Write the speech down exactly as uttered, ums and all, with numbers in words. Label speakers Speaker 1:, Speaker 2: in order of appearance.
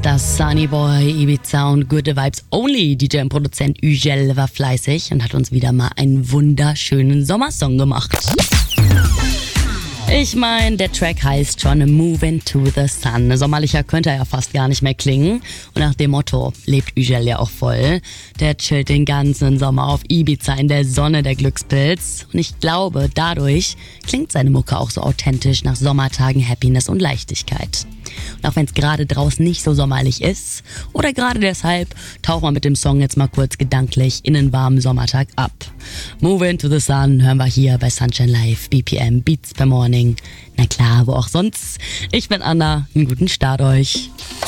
Speaker 1: Mister Sunny Boy, Ibiza und Good Vibes Only. D J und Produzent Ügel war fleißig und hat uns wieder mal einen wunderschönen Sommersong gemacht. Ich meine, der Track heißt schon Moving to the Sun. Sommerlicher könnte er ja fast gar nicht mehr klingen. Und nach dem Motto lebt Ügel ja auch voll. Der chillt den ganzen Sommer auf Ibiza in der Sonne der Glückspilz. Und ich glaube, dadurch klingt seine Mucke auch so authentisch nach Sommertagen, Happiness und Leichtigkeit. Und auch wenn es gerade draußen nicht so sommerlich ist oder gerade deshalb, tauchen wir mit dem Song jetzt mal kurz gedanklich in einen warmen Sommertag ab. Moving to the Sun hören wir hier bei Sunshine Live, B P M, Beats per Morning. Na klar, wo auch sonst. Ich bin Anna, einen guten Start euch.